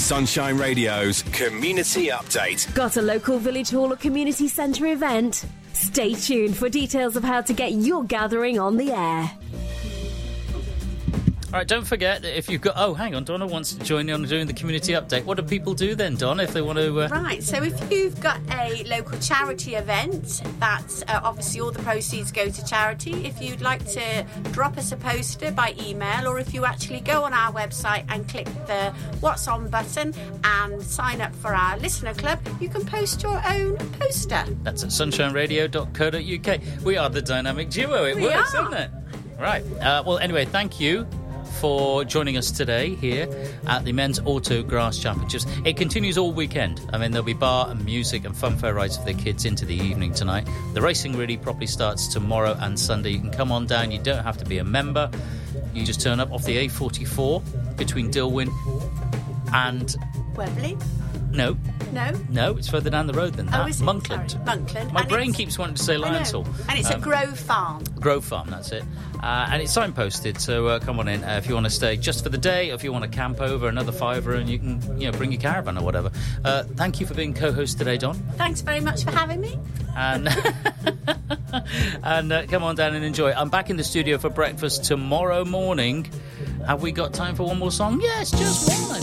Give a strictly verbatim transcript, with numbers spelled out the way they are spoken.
Sunshine Radio's Community Update. Got a local village hall or community centre event? Stay tuned for details of how to get your gathering on the air. All right, don't forget that if you've got... Oh, hang on, Donna wants to join in on doing the community update. What do people do then, Donna, if they want to... Uh... Right, so if you've got a local charity event, that's uh, obviously all the proceeds go to charity. If you'd like to drop us a poster by email, or if you actually go on our website and click the What's On button and sign up for our listener club, you can post your own poster. That's at sunshine radio dot co dot uk. We are the dynamic duo. It We works, are. doesn't it? Right. Uh, well, anyway, thank you for joining us today here at the Men's Auto Grass Championships. It continues all weekend. I mean, there'll be bar and music and funfair rides for the kids into the evening tonight. The racing really properly starts tomorrow and Sunday. You can come on down. You don't have to be a member. You just turn up off the A forty-four between Dilwyn and... Webley? No. No? No, it's further down the road than that. Oh, is it? Monkland. Sorry, Monkland. My And brain it's- keeps wanting to say I know. Lionsall. And it's Um, at Grove Farm. Grove Farm, that's it. Uh, and it's signposted, so uh, come on in uh, if you want to stay just for the day, or if you want to camp over another fiver and you can, you know, bring your caravan or whatever. Uh, thank you for being co-host today, Don. Thanks very much for having me. And and uh, come on down and enjoy. I'm back in the studio for breakfast tomorrow morning. Have we got time for one more song? Yes, just one.